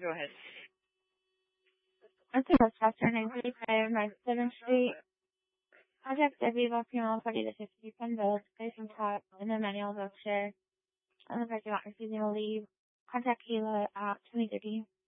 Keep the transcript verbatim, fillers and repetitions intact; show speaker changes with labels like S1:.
S1: Go ahead.
S2: I'm Westchester, nine thirty-five North seventh Street. Contact Debbie about female party to fifty Penn Road, place and top in the manual Berkshire. On the parking lot refusing to leave. Contact Kayla at twenty thirty.